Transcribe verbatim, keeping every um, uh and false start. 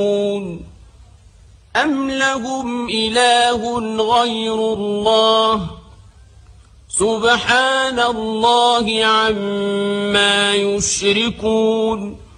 أم لهم إله غير الله سبحان الله عما يشركون